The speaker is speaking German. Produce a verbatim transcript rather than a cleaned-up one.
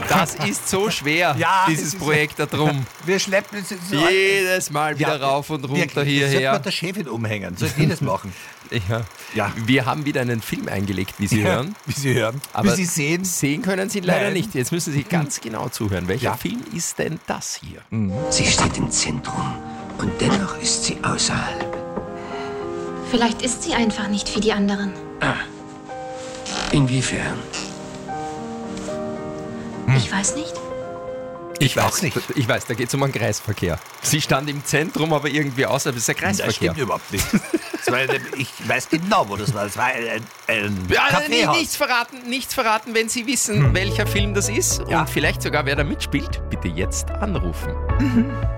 Das ist so schwer, Ja, es dieses ist- Projekt da drum. Wir schleppen es so Jedes Mal wieder Ja, rauf und runter wirklich, das sollte hierher. man der Chefin umhängen. Soll die das machen? Ja. Ja. Wir haben wieder einen Film eingelegt, wie Sie hören. Wie Sie hören. Aber Wie Sie sehen. Sehen können Sie leider Nein. nicht. Jetzt müssen Sie ganz genau zuhören. Welcher Ja. Film ist denn das hier? Sie steht im Zentrum und dennoch ist sie außerhalb. Vielleicht ist sie einfach nicht wie die anderen. Inwiefern? Ich weiß nicht. Ich auch weiß nicht. Ich weiß, da geht es um einen Kreisverkehr. Sie stand im Zentrum, aber irgendwie außerhalb. Das ist ein Das Kreisverkehr. stimmt überhaupt nicht. Das war eine, ich weiß genau, wo das war. Das war ein, ein, ein Ja, Kaffeehaus. nichts verraten, nichts verraten, wenn Sie wissen, welcher Film das ist Ja. und vielleicht sogar wer da mitspielt. Bitte jetzt anrufen.